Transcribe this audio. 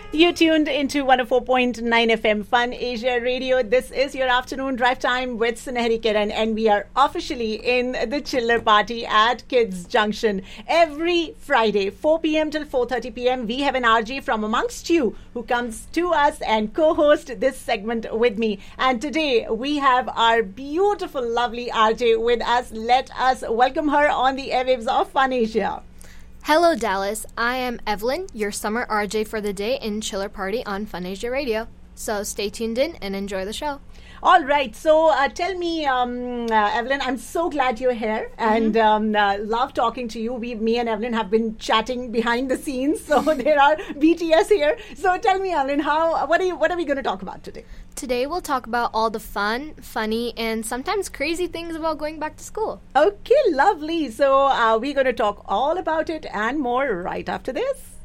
You tuned into 104.9 FM Fun Asia Radio. This is your afternoon drive time with Sunehri Kiran, and we are officially in the chiller party at Kids Junction. Every Friday, 4 p.m. till 4:30 p.m., we have an RJ from amongst you who comes to us and co-host this segment with me. And today, we have our beautiful, lovely RJ with us. Let us welcome her on the airwaves of Fun Asia. Hello, Dallas. I am Evelyn, your summer RJ for the day in Chiller Party on Fun Asia Radio. So stay tuned in and enjoy the show. All right. So tell me, Evelyn, I'm so glad you're here and love talking to you. Me and Evelyn have been chatting behind the scenes. So there are BTS here. So tell me, Evelyn, what are we going to talk about today? Today we'll talk about all the fun, funny, and sometimes crazy things about going back to school. Okay, lovely. So we're going to talk all about it and more right after this.